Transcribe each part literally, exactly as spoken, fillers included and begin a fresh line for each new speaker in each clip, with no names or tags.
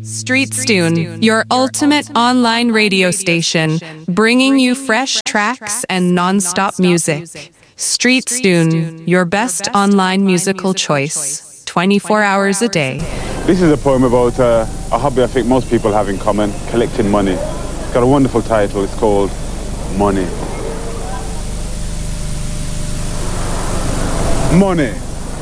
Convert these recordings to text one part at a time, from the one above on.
StreetStune, your ultimate online radio station, bringing you fresh tracks and non-stop music. StreetStune, your best online musical choice, twenty-four hours a day.
This is a poem about uh, a hobby I think most people have in common, collecting money. It's got a wonderful title. It's called Money. Money.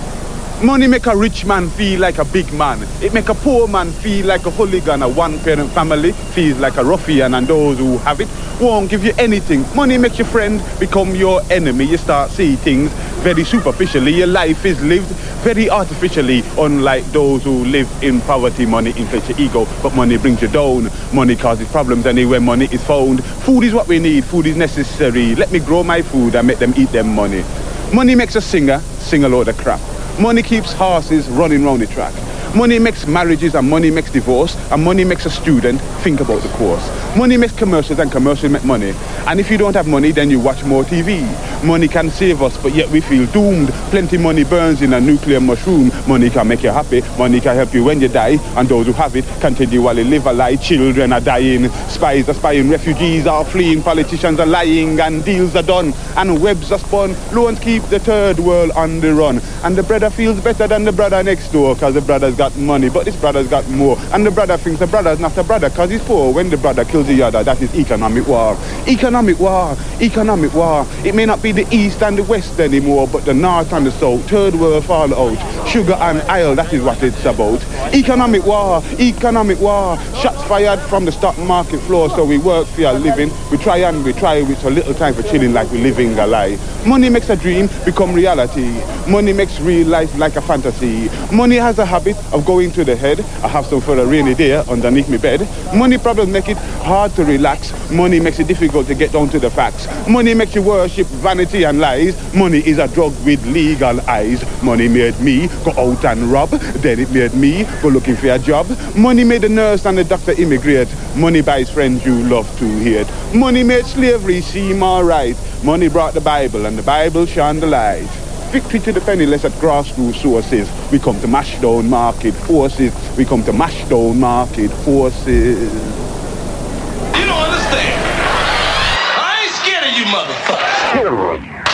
Money make a rich man feel like a big man. It make a poor man feel like a hooligan. A one-parent family feels like a ruffian, and those who have it won't give you anything. Money makes your friend become your enemy. You start seeing things very superficially. Your life is lived very artificially, unlike those who live in poverty. Money inflates your ego, but money brings you down. Money causes problems anywhere money is found. Food is what we need. Food is necessary. Let me grow my food and make them eat them money. Money makes a singer sing a load of crap. Money keeps horses running round the track. Money makes marriages and money makes divorce, and money makes a student think about the course. Money makes commercials and commercials make money. And if you don't have money, then you watch more T V. Money can save us, but yet we feel doomed. Plenty money burns in a nuclear mushroom. Money can make you happy. Money can help you when you die. And those who have it continually live a lie. Children are dying. Spies are spying. Refugees are fleeing. Politicians are lying. And deals are done. And webs are spun. Loans keep the third world on the run. And the brother feels better than the brother next door, because the brother's got money, but this brother's got more. And the brother thinks the brother's not a brother because he's poor. When the brother kills the other, that is economic war. Economic war. Economic war. It may not be the east and the west anymore, but the north and the south. Third world fall out. Sugar and oil, that is what it's about. Economic war. Economic war. Shots fired from the stock market floor, so we work for our living. We try and we try with a little time for chilling, like we're living a lie. Money makes a dream become reality. Money makes real life like a fantasy. Money has a habit of going to the head. I have some for a rainy day underneath my bed. Money problems make it hard to relax. Money makes it difficult to get down to the facts. Money makes you worship vanity and lies. Money is a drug with legal eyes. Money made me go out and rob. Then it made me go looking for a job. Money made the nurse and the doctor immigrate. Money buys friends you love to hate. Money made slavery seem alright. Money brought the Bible, and the Bible shone the light. Victory to the penniless at grassroots sources. We come to mash down market forces. We come to mash down market forces.
You don't understand. I ain't scared of you, motherfucker.